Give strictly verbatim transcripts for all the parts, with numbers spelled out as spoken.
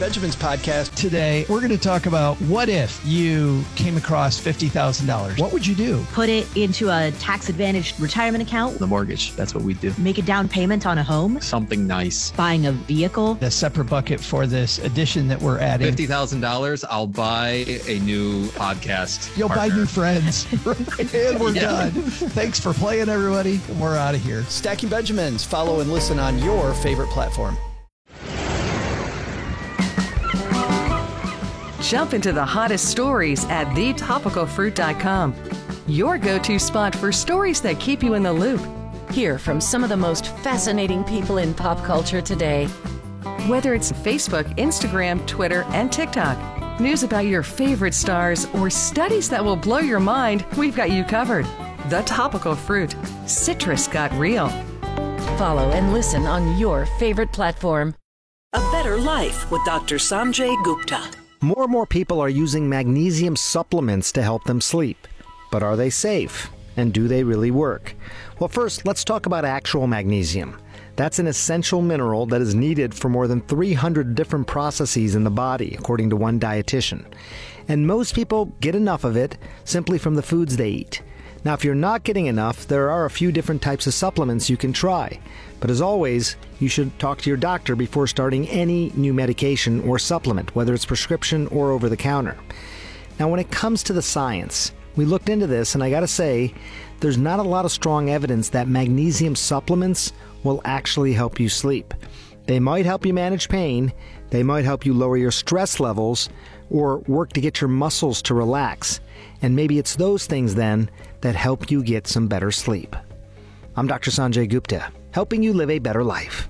Benjamins podcast. Today, we're going to talk about what if you came across fifty thousand dollars. What would you do? Put it into a tax-advantaged retirement account. The mortgage, that's what we do. Make a down payment on a home. Something nice. Buying a vehicle. A separate bucket for this addition that we're adding. fifty thousand dollars, I'll buy a new podcast You'll partner. buy new friends. And we're Yeah. done. Thanks for playing, everybody. We're out of here. Stacking Benjamins. Follow and listen on your favorite platform. Jump into the hottest stories at the topical fruit dot com. Your go-to spot for stories that keep you in the loop. Hear from some of the most fascinating people in pop culture today. Whether it's Facebook, Instagram, Twitter, and TikTok, news about your favorite stars, or studies that will blow your mind, we've got you covered. The Topical Fruit. Citrus got real. Follow and listen on your favorite platform. A Better Life with Doctor Sanjay Gupta. More and more people are using magnesium supplements to help them sleep. But are they safe? And do they really work? Well, first, let's talk about actual magnesium. That's an essential mineral that is needed for more than three hundred different processes in the body, according to one dietitian. And most people get enough of it simply from the foods they eat. Now, if you're not getting enough, there are a few different types of supplements you can try. But as always, you should talk to your doctor before starting any new medication or supplement, whether it's prescription or over the counter. Now, when it comes to the science, we looked into this, and I gotta say, there's not a lot of strong evidence that magnesium supplements will actually help you sleep. They might help you manage pain, they might help you lower your stress levels, or work to get your muscles to relax. And maybe it's those things then that help you get some better sleep. I'm Doctor Sanjay Gupta, helping you live a better life.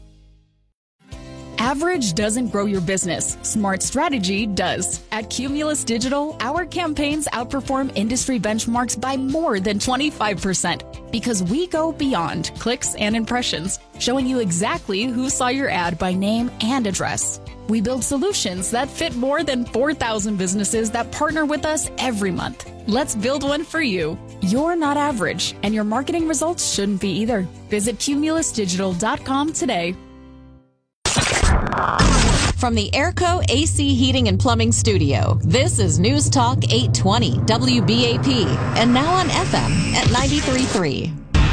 Average doesn't grow your business. Smart strategy does. At Cumulus Digital, our campaigns outperform industry benchmarks by more than twenty-five percent because we go beyond clicks and impressions, showing you exactly who saw your ad by name and address. We build solutions that fit more than four thousand businesses that partner with us every month. Let's build one for you. You're not average, and your marketing results shouldn't be either. Visit cumulus digital dot com today. From the Airco A C Heating and Plumbing Studio, this is News Talk eight twenty W B A P, and now on F M at ninety-three point three.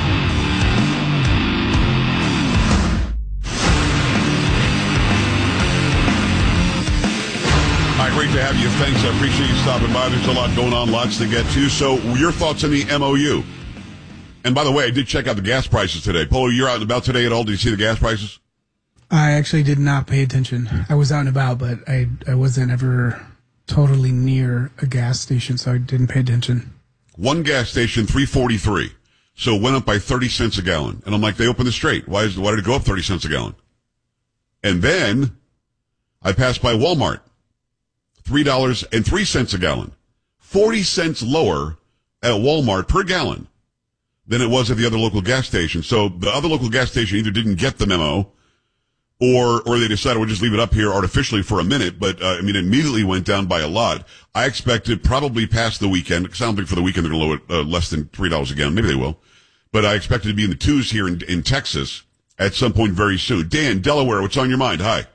All right, great to have you. Thanks. I appreciate you stopping by. There's a lot going on, lots to get to. So your thoughts on the M O U? And by the way, I did check out the gas prices today. Polo, you're out and about today at all? Did you see the gas prices? I actually did not pay attention. I was out and about, but I I wasn't ever totally near a gas station, so I didn't pay attention. One gas station, three forty-three. So it went up by thirty cents a gallon. And I'm like, they opened the straight. Why is why did it go up thirty cents a gallon? And then I passed by Walmart. three dollars and three cents a gallon. forty cents lower at Walmart per gallon than it was at the other local gas station. So the other local gas station either didn't get the memo, or or they decided we'll just leave it up here artificially for a minute. But, uh, I mean, it immediately went down by a lot. I expected probably past the weekend, because I don't think for the weekend they're going to lower it uh, less than three dollars a gallon. Maybe they will. But I expected to be in the twos here in, in Texas at some point very soon. Dan, Delaware, what's on your mind? Hi.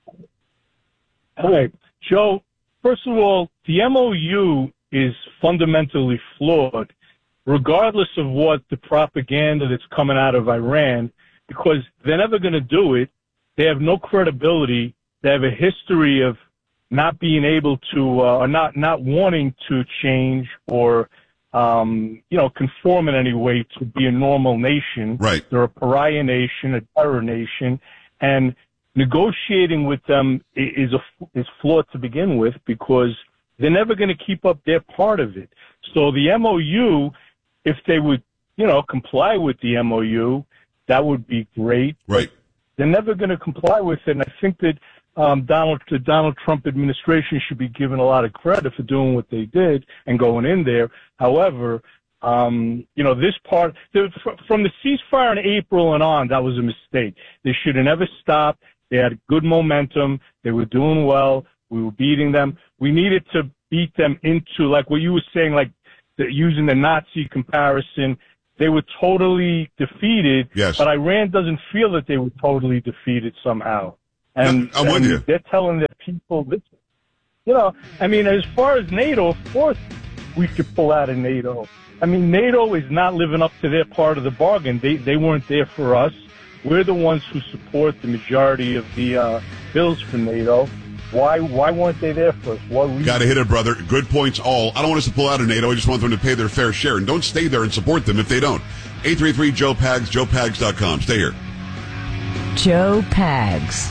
Hi. Joe, first of all, the M O U is fundamentally flawed, regardless of what the propaganda that's coming out of Iran, because they're never going to do it. They have no credibility. They have a history of not being able to, uh, or not, not wanting to change or, um, you know, conform in any way to be a normal nation. Right. They're a pariah nation, a terror nation, and negotiating with them is a, is flawed to begin with because they're never going to keep up their part of it. So the M O U, if they would, you know, comply with the M O U, that would be great. Right. They're never going to comply with it, and I think that um, Donald, the Donald Trump administration should be given a lot of credit for doing what they did and going in there. However, um, you know, this part, the, from the ceasefire in April and on, that was a mistake. They should have never stopped. They had good momentum. They were doing well. We were beating them. We needed to beat them into, like what you were saying, like the, using the Nazi comparison. They were totally defeated, yes. But Iran doesn't feel that they were totally defeated somehow. And, I'm with and you. they're telling their people. This, you know, I mean, as far as NATO, of course, we should pull out of NATO. I mean, NATO is not living up to their part of the bargain. They they weren't there for us. We're the ones who support the majority of the uh, bills for NATO. Why why weren't they there for us? Why Got to hit it, brother. Good points all. I don't want us to pull out of NATO. I just want them to pay their fair share. And don't stay there and support them if they don't. eight three three, Joe Pags, joe pags dot com. Stay here. Joe Pags.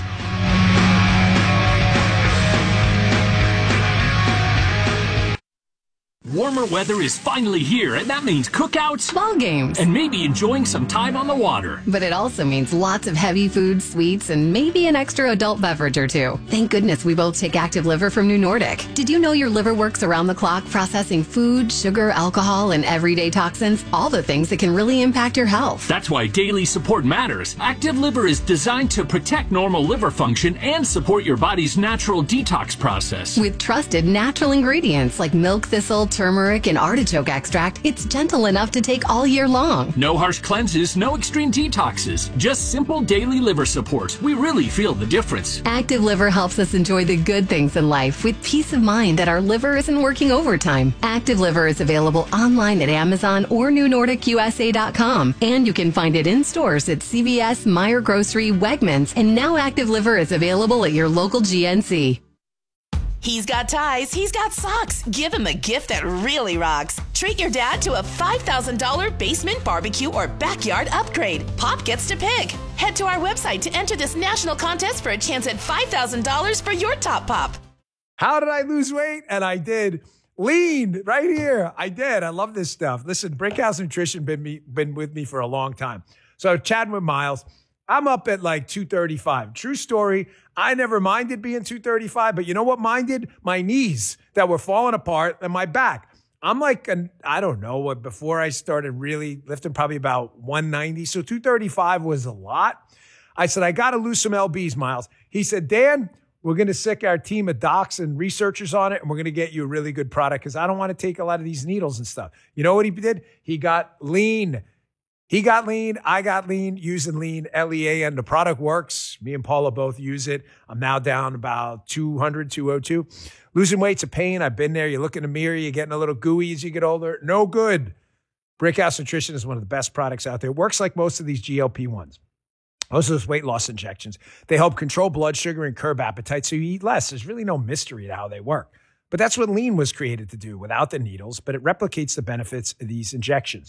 Warmer weather is finally here, and that means cookouts, ball games, and maybe enjoying some time on the water. But it also means lots of heavy food, sweets, and maybe an extra adult beverage or two. Thank goodness we both take Active Liver from New Nordic. Did you know your liver works around the clock processing food, sugar, alcohol, and everyday toxins? All the things that can really impact your health. That's why daily support matters. Active Liver is designed to protect normal liver function and support your body's natural detox process. With trusted natural ingredients like milk thistle, turmeric, and artichoke extract, it's gentle enough to take all year long. No harsh cleanses, no extreme detoxes, just simple daily liver support. We really feel the difference. Active Liver helps us enjoy the good things in life with peace of mind that our liver isn't working overtime. Active Liver is available online at Amazon or new nordic u s a dot com, and you can find it in stores at C V S, Meijer Grocery, Wegmans, and now Active Liver is available at your local G N C. He's got ties, he's got socks. Give him a gift that really rocks. Treat your dad to a five thousand dollars basement barbecue or backyard upgrade. Pop gets to pick. Head to our website to enter this national contest for a chance at five thousand dollars for your top pop. How did I lose weight? And I did. Lean right here. I did. I love this stuff. Listen, Brickhouse Nutrition been me, been with me for a long time. So chatting with Miles, I'm up at like two thirty-five. True story. I never minded being two thirty-five, but you know what minded? My knees that were falling apart and my back. I'm like, an, I don't know, what before I started really lifting, probably about one ninety. So two thirty-five was a lot. I said, I got to lose some L Bs, Miles. He said, Dan, we're going to sick our team of docs and researchers on it, and we're going to get you a really good product because I don't want to take a lot of these needles and stuff. You know what he did? He got lean. He got lean. I got lean using lean, L E A, and the product works. Me and Paula both use it. I'm now down about two hundred, two oh two. Losing weight's a pain. I've been there. You look in the mirror, you're getting a little gooey as you get older. No good. Brickhouse Nutrition is one of the best products out there. It works like most of these G L P ones. Most of those weight loss injections. They help control blood sugar and curb appetite so you eat less. There's really no mystery to how they work. But that's what lean was created to do without the needles, but it replicates the benefits of these injections.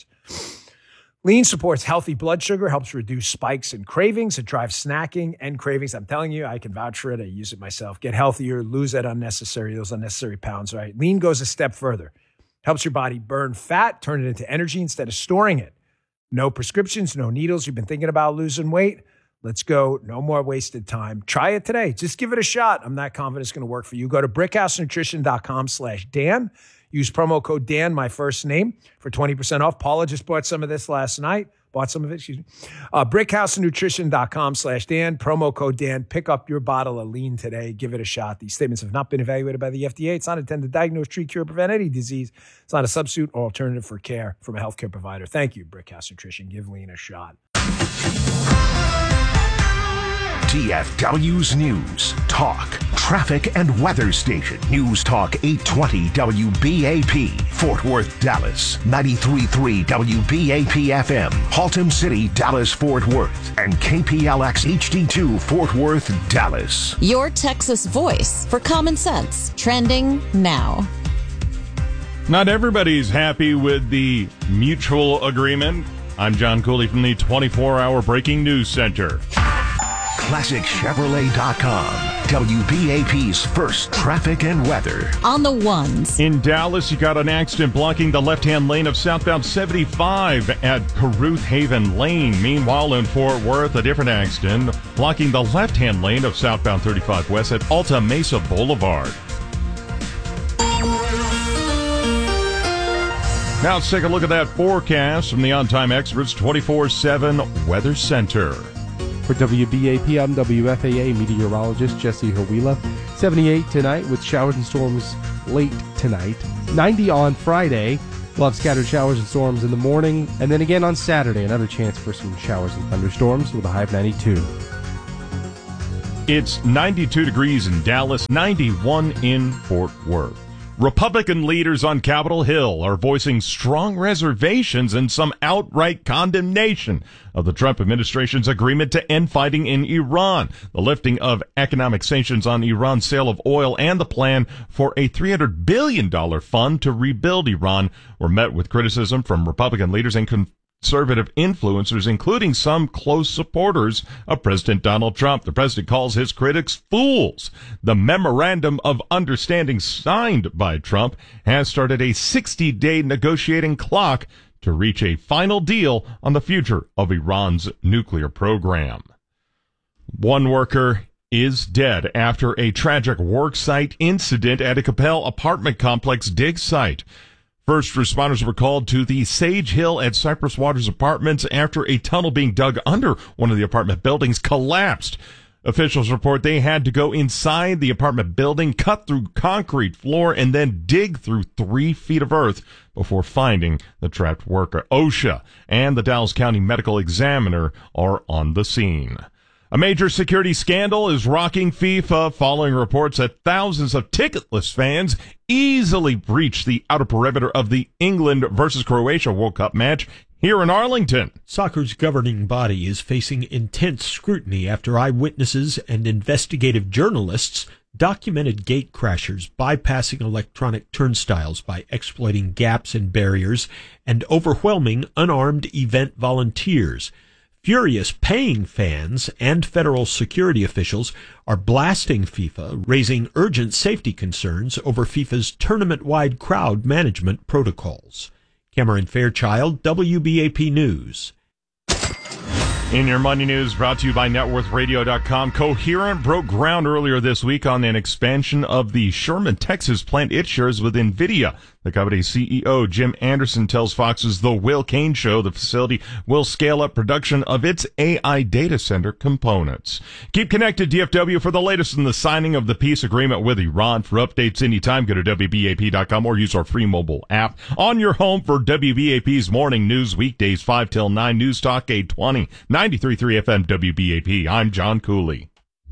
Lean supports healthy blood sugar, helps reduce spikes and cravings. It drives snacking and cravings. I'm telling you, I can vouch for it. I use it myself. Get healthier, lose that unnecessary, those unnecessary pounds, right? Lean goes a step further. Helps your body burn fat, turn it into energy instead of storing it. No prescriptions, no needles. You've been thinking about losing weight? Let's go. No more wasted time. Try it today. Just give it a shot. I'm not confident it's going to work for you. Go to brickhousenutrition.com slash Dan. Use promo code Dan, my first name, for twenty percent off. Paula just bought some of this last night. Bought some of it, excuse me. Uh, brickhousenutrition.com slash Dan. Promo code Dan. Pick up your bottle of lean today. Give it a shot. These statements have not been evaluated by the F D A. It's not intended to diagnose, treat, cure, prevent any disease. It's not a substitute or alternative for care from a healthcare provider. Thank you, Brickhouse Nutrition. Give lean a shot. T F W's News, Talk, Traffic and Weather Station. News Talk eight twenty W B A P, Fort Worth, Dallas. ninety-three point three W B A P F M, Haltom City, Dallas, Fort Worth. And K P L X H D two, Fort Worth, Dallas. Your Texas voice for common sense. Trending now. Not everybody's happy with the mutual agreement. I'm John Cooley from the twenty-four hour Breaking News Center. Classic Chevrolet dot com, W B A P's first traffic and weather. On the ones. In Dallas, you got an accident blocking the left-hand lane of southbound seventy-five at Caruth Haven Lane. Meanwhile, in Fort Worth, a different accident blocking the left-hand lane of southbound thirty-five west at Alta Mesa Boulevard. Now let's take a look at that forecast from the On Time Experts twenty-four seven Weather Center. For W B A P, I'm W F A A meteorologist Jesse Hawila. seventy-eight tonight with showers and storms late tonight. ninety on Friday. We'll have scattered showers and storms in the morning. And then again on Saturday, another chance for some showers and thunderstorms with a high of ninety-two. It's ninety-two degrees in Dallas, ninety-one in Fort Worth. Republican leaders on Capitol Hill are voicing strong reservations and some outright condemnation of the Trump administration's agreement to end fighting in Iran, the lifting of economic sanctions on Iran's sale of oil, and the plan for a three hundred billion dollars fund to rebuild Iran were met with criticism from Republican leaders and con- conservative influencers, including some close supporters of President Donald Trump. The president calls his critics fools. The memorandum of understanding signed by Trump has started a sixty-day negotiating clock to reach a final deal on the future of Iran's nuclear program. One worker is dead after a tragic worksite incident at a Capel apartment complex dig site. First responders were called to the Sage Hill at Cypress Waters Apartments after a tunnel being dug under one of the apartment buildings collapsed. Officials report they had to go inside the apartment building, cut through concrete floor, and then dig through three feet of earth before finding the trapped worker. OSHA and the Dallas County Medical Examiner are on the scene. A major security scandal is rocking FIFA following reports that thousands of ticketless fans easily breached the outer perimeter of the England versus Croatia World Cup match here in Arlington. Soccer's governing body is facing intense scrutiny after eyewitnesses and investigative journalists documented gate crashers bypassing electronic turnstiles by exploiting gaps in barriers and overwhelming unarmed event volunteers. Furious paying fans and federal security officials are blasting FIFA, raising urgent safety concerns over FIFA's tournament-wide crowd management protocols. Cameron Fairchild, W B A P News. In your Money News, brought to you by net worth radio dot com, Coherent broke ground earlier this week on an expansion of the Sherman, Texas plant it shares with NVIDIA. The company's C E O, Jim Anderson, tells Fox's The Will Cain Show the facility will scale up production of its A I data center components. Keep connected, D F W, for the latest in the signing of the peace agreement with Iran. For updates anytime, go to W B A P dot com or use our free mobile app on your home for W B A P's morning news, weekdays five till nine, News Talk eight twenty, ninety-three point three F M W B A P. I'm John Cooley.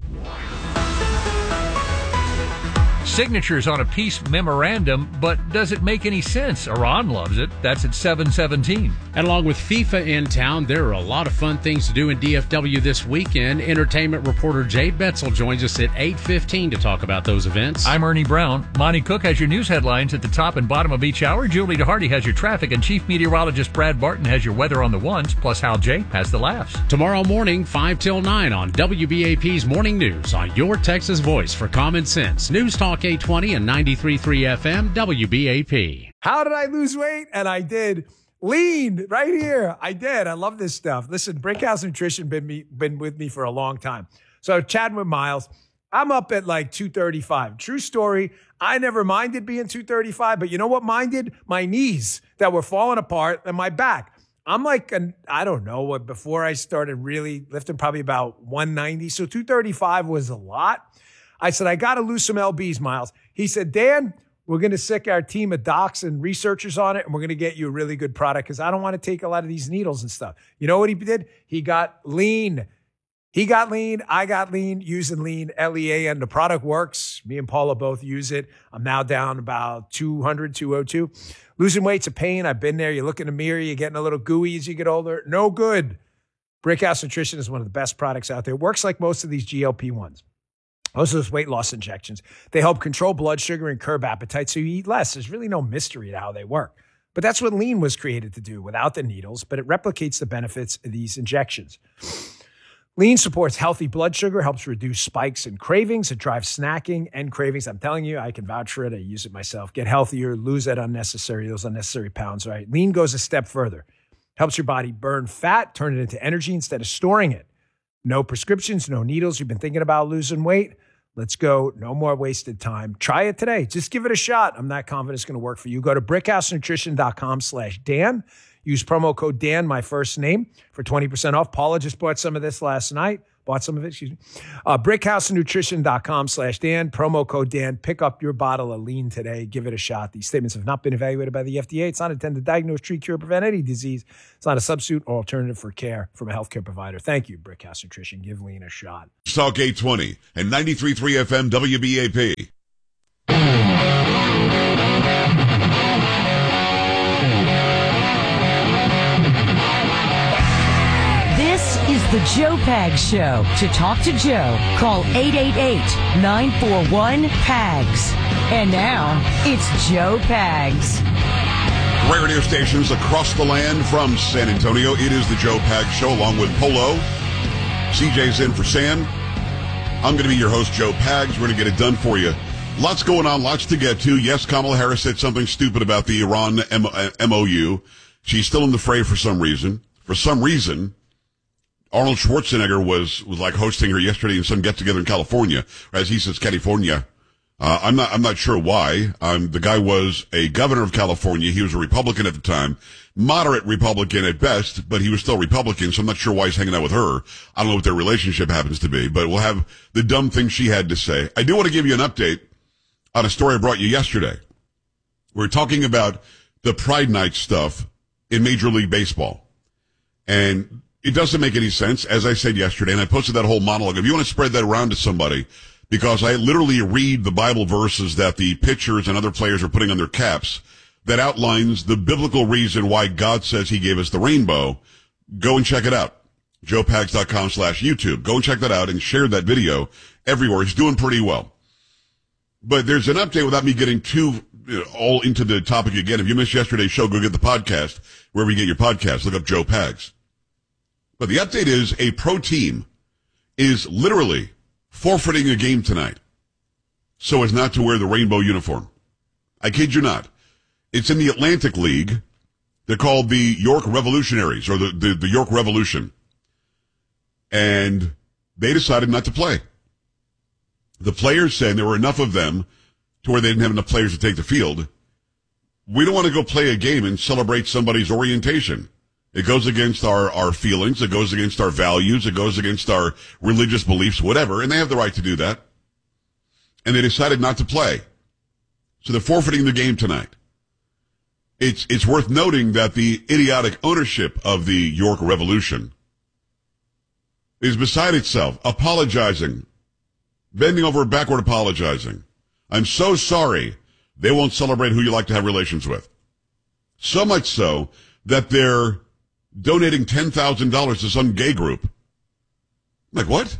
Signatures on a peace memorandum, but does it make any sense? Iran loves it. That's at seven seventeen. And along with FIFA in town, there are a lot of fun things to do in D F W this weekend. Entertainment reporter Jade Betzel joins us at eight fifteen to talk about those events. I'm Ernie Brown. Monty Cook has your news headlines at the top and bottom of each hour. Julie DeHardy has your traffic, and Chief Meteorologist Brad Barton has your weather on the ones, plus Hal J has the laughs. Tomorrow morning, five till nine on W B A P's Morning News on your Texas voice for common sense. News Talk eight twenty and ninety-three point three F M W B A P. How did I lose weight? And I did. Lean right here. I did. I love this stuff. Listen, Brickhouse Nutrition been me been with me for a long time. So chatting with Miles, I'm up at like two thirty-five. True story. I never minded being two thirty-five, but you know what minded? My knees that were falling apart and my back. I'm like, an, I don't know what, before I started really lifting, probably about one ninety. So two thirty-five was a lot. I said, I got to lose some L Bs, Miles. He said, Dan, we're going to sick our team of docs and researchers on it, and we're going to get you a really good product because I don't want to take a lot of these needles and stuff. You know what he did? He got lean. He got lean. I got lean using lean, L E A N. The product works. Me and Paula both use it. I'm now down about two hundred, two oh two. Losing weight's a pain. I've been there. You look in the mirror, you're getting a little gooey as you get older. No good. Brickhouse Nutrition is one of the best products out there. It works like most of these G L P ones. Most of those weight loss injections. They help control blood sugar and curb appetite so you eat less. There's really no mystery to how they work. But that's what lean was created to do without the needles, but it replicates the benefits of these injections. Lean supports healthy blood sugar, helps reduce spikes and cravings. It drives snacking and cravings. I'm telling you, I can vouch for it. I use it myself. Get healthier, lose that unnecessary, those unnecessary pounds, right? Lean goes a step further. Helps your body burn fat, turn it into energy instead of storing it. No prescriptions, no needles. You've been thinking about losing weight? Let's go. No more wasted time. Try it today. Just give it a shot. I'm not confident it's going to work for you. Go to brickhousenutrition.com slash Dan. Use promo code Dan, my first name, for twenty percent off. Paula just bought some of this last night. bought some of it, excuse me. Uh, brickhousenutrition.com slash Dan, promo code Dan. Pick up your bottle of lean today. Give it a shot. These statements have not been evaluated by the F D A. It's not intended to diagnose, treat, cure, prevent any disease. It's not a substitute or alternative for care from a healthcare provider. Thank you, Brickhouse Nutrition. Give lean a shot. Talk eight twenty and ninety-three point three F M W B A P. This is the Joe Pags Show. To talk to Joe, call eight eight eight, nine four one, P A G S. And now, it's Joe Pags. Great radio stations across the land from San Antonio. It is the Joe Pags Show along with Polo. C J's in for Sam. I'm going to be your host, Joe Pags. We're going to get it done for you. Lots going on, lots to get to. Yes, Kamala Harris said something stupid about the Iran M O U. She's still in the fray for some reason. For some reason, Arnold Schwarzenegger was, was like hosting her yesterday in some get-together in California, or as he says, California. Uh, I'm not, I'm not sure why. Um, the guy was a governor of California. He was a Republican at the time, moderate Republican at best, but he was still Republican, so I'm not sure why he's hanging out with her. I don't know what their relationship happens to be, but we'll have the dumb thing she had to say. I do want to give you an update on a story I brought you yesterday. We're talking about the Pride Night stuff in Major League Baseball. And it doesn't make any sense, as I said yesterday, and I posted that whole monologue. If you want to spread that around to somebody, because I literally read the Bible verses that the pitchers and other players are putting on their caps that outlines the biblical reason why God says he gave us the rainbow. Go and check it out. joepags.com slash YouTube. Go and check that out and share that video everywhere. He's doing pretty well. But there's an update without me getting too you know, all into the topic again. If you missed yesterday's show, go get the podcast wherever you get your podcast. Look up Joe Pags. But the update is a pro team is literally forfeiting a game tonight so as not to wear the rainbow uniform. I kid you not. It's in the Atlantic League. They're called the York Revolutionaries, or the, the, the York Revolution. And they decided not to play. The players said there were enough of them to where they didn't have enough players to take the field. We don't want to go play a game and celebrate somebody's orientation. It goes against our, our feelings. It goes against our values. It goes against our religious beliefs, whatever. And they have the right to do that. And they decided not to play. So they're forfeiting the game tonight. It's, it's worth noting that the idiotic ownership of the York Revolution is beside itself, apologizing, bending over backward apologizing. I'm so sorry they won't celebrate who you like to have relations with. So much so that they're donating ten thousand dollars to some gay group. I'm like, what?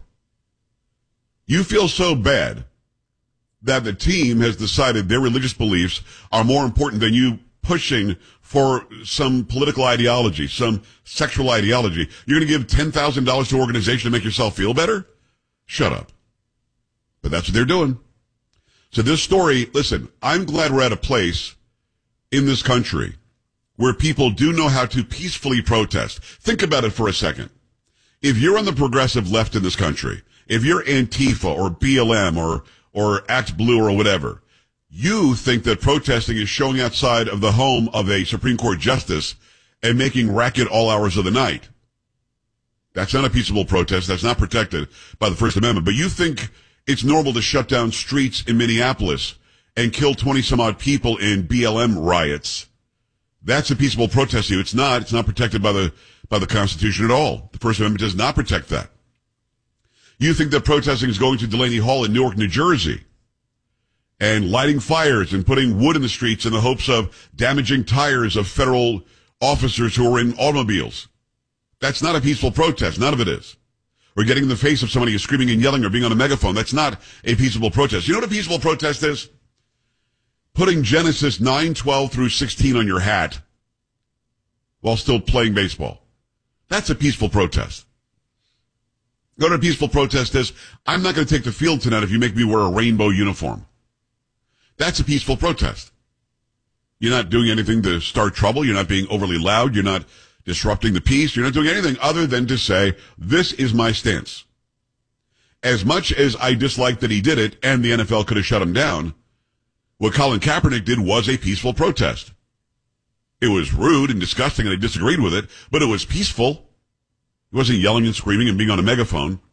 You feel so bad that the team has decided their religious beliefs are more important than you pushing for some political ideology, some sexual ideology. You're going to give ten thousand dollars to an organization to make yourself feel better? Shut up. But that's what they're doing. So this story, listen, I'm glad we're at a place in this country where people do know how to peacefully protest. Think about it for a second. If you're on the progressive left in this country, if you're Antifa or B L M or, or Act Blue or whatever, you think that protesting is showing outside of the home of a Supreme Court justice and making racket all hours of the night. That's not a peaceable protest. That's not protected by the First Amendment. But you think it's normal to shut down streets in Minneapolis and kill twenty some odd people in B L M riots. That's a peaceable protest. It's not. It's not protected by the, by the Constitution at all. The First Amendment does not protect that. You think that protesting is going to Delaney Hall in Newark, New Jersey and lighting fires and putting wood in the streets in the hopes of damaging tires of federal officers who are in automobiles. That's not a peaceful protest. None of it is. Or getting in the face of somebody who's screaming and yelling or being on a megaphone. That's not a peaceable protest. You know what a peaceful protest is? Putting Genesis nine, twelve through sixteen on your hat while still playing baseball. That's a peaceful protest. You know what a peaceful protest is? I'm not going to take the field tonight if you make me wear a rainbow uniform. That's a peaceful protest. You're not doing anything to start trouble. You're not being overly loud. You're not disrupting the peace. You're not doing anything other than to say, this is my stance. As much as I dislike that he did it and the N F L could have shut him down, what Colin Kaepernick did was a peaceful protest. It was rude and disgusting, and I disagreed with it, but it was peaceful. He wasn't yelling and screaming and being on a megaphone.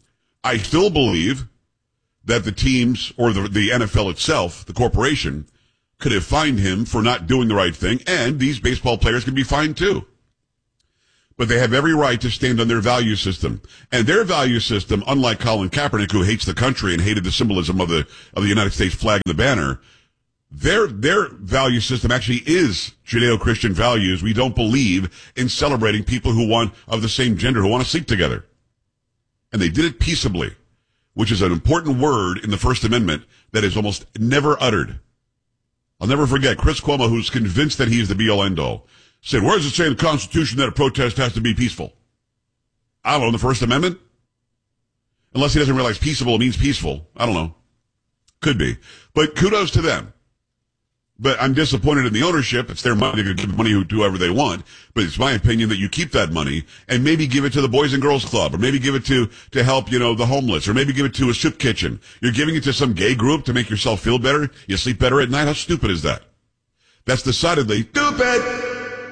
I still believe that the teams or the, the N F L itself, the corporation, could have fined him for not doing the right thing, and these baseball players can be fined too. But they have every right to stand on their value system. And their value system, unlike Colin Kaepernick, who hates the country and hated the symbolism of the of the United States flag and the banner, their their value system actually is Judeo-Christian values. We don't believe in celebrating people who want of the same gender who want to sleep together. And they did it peaceably, which is an important word in the First Amendment that is almost never uttered. I'll never forget Chris Cuomo, who's convinced that he's the be-all, end-all, said, where does it say in the Constitution that a protest has to be peaceful? I don't know, in the First Amendment? Unless he doesn't realize peaceable means peaceful. I don't know. Could be. But kudos to them. But I'm disappointed in the ownership. It's their money. They can give money to whoever they want. But it's my opinion that you keep that money and maybe give it to the Boys and Girls Club, or maybe give it to, to help, you know, the homeless, or maybe give it to a soup kitchen. You're giving it to some gay group to make yourself feel better. You sleep better at night. How stupid is that? That's decidedly stupid.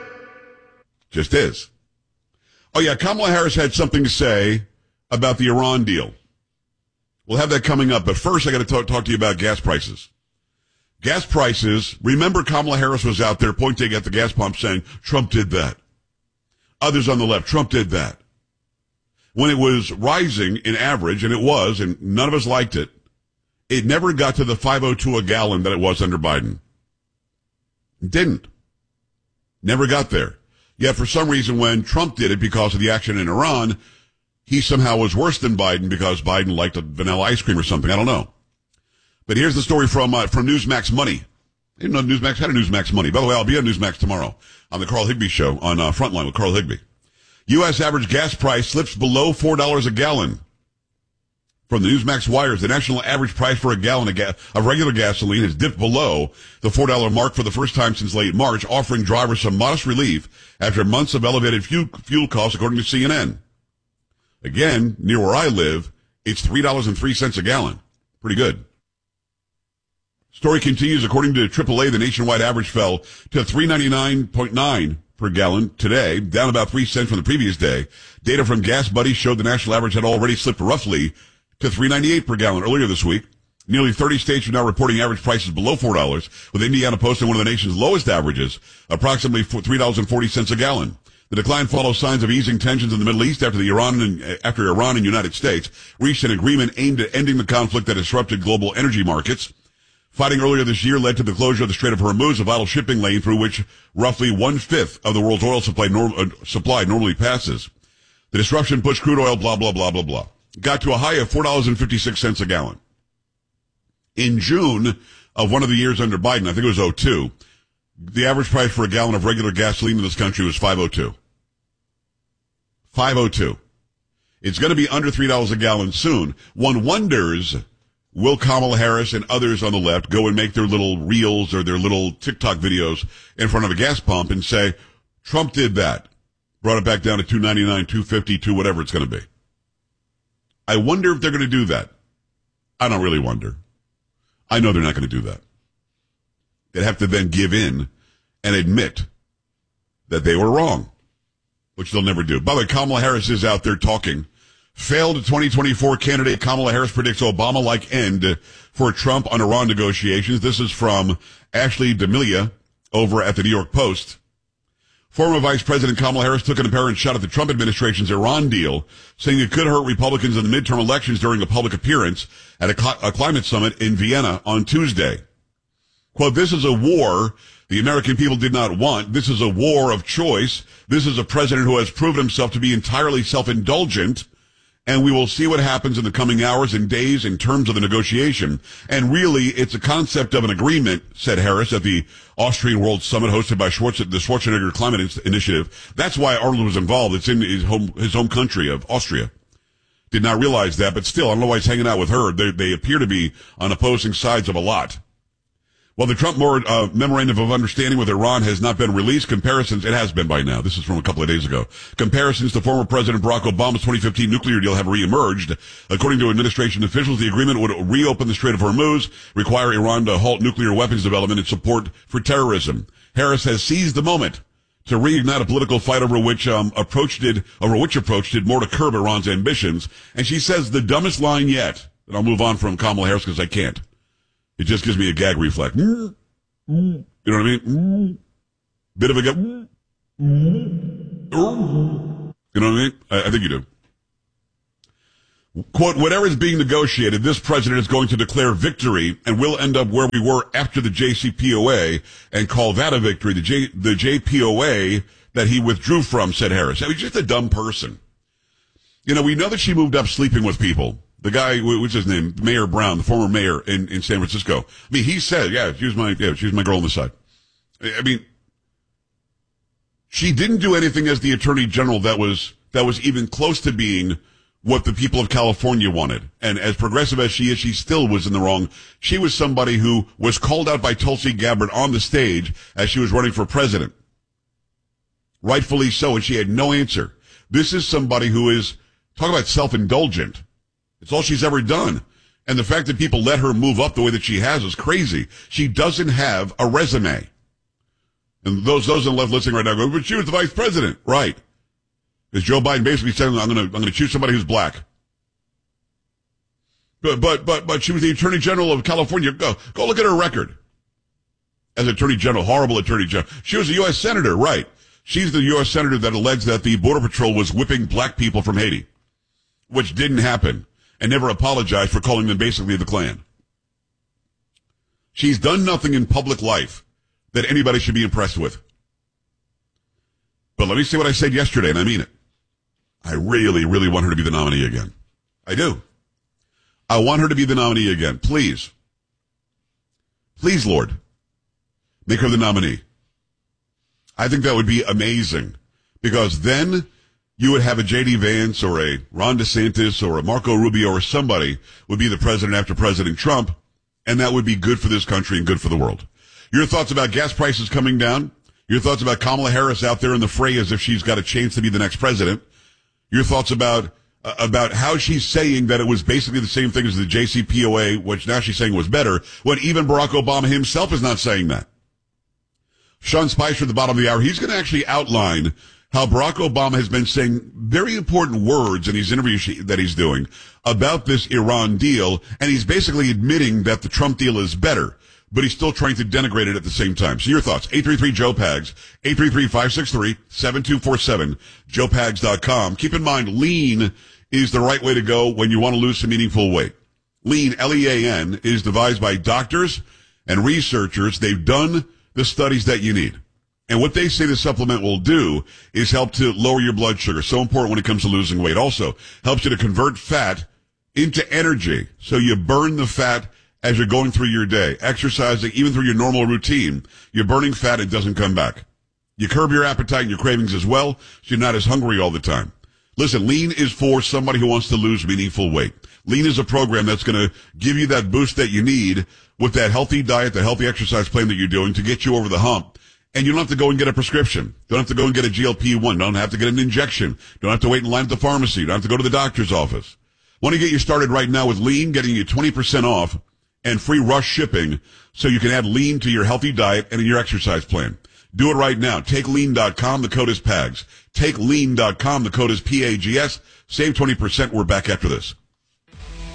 Just is. Oh yeah, Kamala Harris had something to say about the Iran deal. We'll have that coming up, but first I got to talk, talk to you about gas prices. Gas prices, remember Kamala Harris was out there pointing at the gas pump saying, Trump did that. Others on the left, Trump did that. When it was rising in average, and it was, and none of us liked it, it never got to the five oh two a gallon that it was under Biden. It didn't. Never got there. Yet for some reason when Trump did it because of the action in Iran, he somehow was worse than Biden because Biden liked a vanilla ice cream or something. I don't know. But here's the story from uh, from Newsmax Money. I didn't know Newsmax had a Newsmax Money. By the way, I'll be on Newsmax tomorrow on the Carl Higbee Show on uh, Frontline with Carl Higbee. U S average gas price slips below four dollars a gallon. From the Newsmax wires, the national average price for a gallon of, ga- of regular gasoline has dipped below the four dollar mark for the first time since late March, offering drivers some modest relief after months of elevated fuel, fuel costs, according to C N N. Again, near where I live, it's three dollars and three cents a gallon. Pretty good. Story continues. According to triple A, the nationwide average fell to three ninety-nine point nine per gallon today, down about three cents from the previous day. Data from Gas Buddy showed the national average had already slipped roughly to three ninety-eight per gallon earlier this week. Nearly thirty states are now reporting average prices below four dollars, with Indiana posting one of the nation's lowest averages, approximately three dollars and forty cents a gallon. The decline follows signs of easing tensions in the Middle East after the Iran and after Iran and United States reached an agreement aimed at ending the conflict that disrupted global energy markets. Fighting earlier this year led to the closure of the Strait of Hormuz, a vital shipping lane through which roughly one-fifth of the world's oil supply, norm, uh, supply normally passes. The disruption pushed crude oil, blah, blah, blah, blah, blah. Got to a high of four dollars and fifty-six cents a gallon. In June of one of the years under Biden, I think it was oh two, the average price for a gallon of regular gasoline in this country was five oh two. five oh two. It's going to be under three dollars a gallon soon. One wonders, will Kamala Harris and others on the left go and make their little reels or their little TikTok videos in front of a gas pump and say, Trump did that, brought it back down to two ninety-nine, two fifty, two whatever it's going to be. I wonder if they're going to do that. I don't really wonder. I know they're not going to do that. They'd have to then give in and admit that they were wrong, which they'll never do. By the way, Kamala Harris is out there talking. Failed twenty twenty-four candidate Kamala Harris predicts Obama-like end for Trump on Iran negotiations. This is from Ashley D'Amelia over at the New York Post. Former Vice President Kamala Harris took an apparent shot at the Trump administration's Iran deal, saying it could hurt Republicans in the midterm elections during a public appearance at a, cl- a climate summit in Vienna on Tuesday. Quote, this is a war the American people did not want. This is a war of choice. This is a president who has proven himself to be entirely self-indulgent, and we will see what happens in the coming hours and days in terms of the negotiation. And really, it's a concept of an agreement, said Harris at the Austrian World Summit hosted by Schwarz- the Schwarzenegger Climate Initiative. That's why Arnold was involved. It's in his home, his home country of Austria. Did not realize that, but still, I don't know why he's hanging out with her. They, they appear to be on opposing sides of a lot. While the Trump uh, memorandum of understanding with Iran has not been released, comparisons, it has been by now. This is from a couple of days ago. Comparisons to former President Barack Obama's twenty fifteen nuclear deal have reemerged. According to administration officials, the agreement would reopen the Strait of Hormuz, require Iran to halt nuclear weapons development and support for terrorism. Harris has seized the moment to reignite a political fight over which um, approach did over which approach did more to curb Iran's ambitions. And she says the dumbest line yet. And I'll move on from Kamala Harris because I can't. It just gives me a gag reflex. You know what I mean? Bit of a gag. You know what I mean? I, I think you do. Quote, whatever is being negotiated, this president is going to declare victory and we'll end up where we were after the J C P O A and call that a victory. The J, the J P O A that he withdrew from, said Harris. I mean, just a dumb person. You know, we know that she moved up sleeping with people. The guy, what's his name? Mayor Brown, the former mayor in, in San Francisco. I mean, he said, yeah, she was my, yeah, she was my girl on the side. I mean, she didn't do anything as the attorney general that was, that was even close to being what the people of California wanted. And as progressive as she is, she still was in the wrong. She was somebody who was called out by Tulsi Gabbard on the stage as she was running for president. Rightfully so, and she had no answer. This is somebody who is, talk about self-indulgent. It's all she's ever done. And the fact that people let her move up the way that she has is crazy. She doesn't have a resume. And those, those on the left listening right now go, but she was the vice president. Right. Because Joe Biden basically said, I'm going to, I'm going to choose somebody who's black. But, but, but, but she was the attorney general of California. Go, go look at her record. As attorney general, horrible attorney general. She was a U S senator, right. She's the U S senator that alleged that the Border Patrol was whipping black people from Haiti, which didn't happen, and never apologized for calling them basically the Klan. She's done nothing in public life that anybody should be impressed with. But let me say what I said yesterday, and I mean it. I really, really want her to be the nominee again. I do. I want her to be the nominee again. Please. Please, Lord, make her the nominee. I think that would be amazing, because then you would have a J D Vance or a Ron DeSantis or a Marco Rubio or somebody would be the president after President Trump, and that would be good for this country and good for the world. Your thoughts about gas prices coming down? Your thoughts about Kamala Harris out there in the fray as if she's got a chance to be the next president? Your thoughts about uh, about how she's saying that it was basically the same thing as the J C P O A, which now she's saying was better, when even Barack Obama himself is not saying that. Sean Spicer at the bottom of the hour, he's going to actually outline how Barack Obama has been saying very important words in these interviews that he's doing about this Iran deal, and he's basically admitting that the Trump deal is better, but he's still trying to denigrate it at the same time. So your thoughts, eight three three, Joe Pags, eight three three, five six three, seven two four seven, joe pags dot com. Keep in mind, lean is the right way to go when you want to lose some meaningful weight. Lean, L E A N, is devised by doctors and researchers. They've done the studies that you need. And what they say the supplement will do is help to lower your blood sugar. So important when it comes to losing weight. Also, helps you to convert fat into energy. So you burn the fat as you're going through your day. Exercising, even through your normal routine, you're burning fat, it doesn't come back. You curb your appetite and your cravings as well, so you're not as hungry all the time. Listen, Lean is for somebody who wants to lose meaningful weight. Lean is a program that's going to give you that boost that you need with that healthy diet, the healthy exercise plan that you're doing to get you over the hump. And you don't have to go and get a prescription. Don't have to go and get a G L P one. Don't have to get an injection. Don't have to wait in line at the pharmacy. Don't have to go to the doctor's office. Want to get you started right now with Lean, getting you twenty percent off and free rush shipping so you can add Lean to your healthy diet and your exercise plan. Do it right now. Take lean dot com. The code is P A G S. Take lean dot com. The code is P A G S. Save twenty percent. We're back after this.